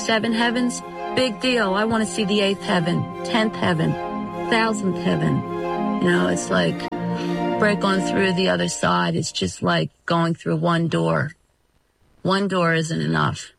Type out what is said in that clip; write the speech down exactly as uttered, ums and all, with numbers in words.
seven heavens, big deal. I want to see the eighth heaven, tenth heaven, thousandth heaven. You know, it's like break on through the other side. It's just like going through one door. One door isn't enough.